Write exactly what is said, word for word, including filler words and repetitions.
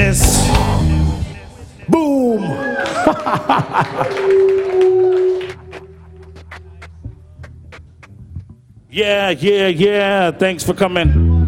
witness. Boom. Yeah, yeah, yeah. Thanks for coming.